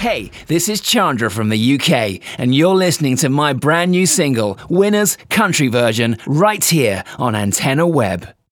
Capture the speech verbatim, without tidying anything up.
Hey, this is Chandra from the U K, and you're listening to my brand new single, Winners Country Version, right here on Antenna Web.